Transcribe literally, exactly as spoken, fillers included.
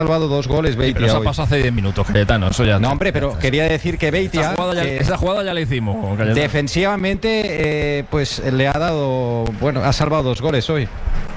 salvado dos goles Beitia. Sí, pero eso hoy. ha pasado hace diez minutos, Cayetano. Eso ya. No, hombre, pero quería decir que Beitia. Esa jugada ya, eh, esa jugada ya la hicimos, Cayetano. defensivamente, eh, pues le ha dado. Bueno, ha salvado dos goles hoy.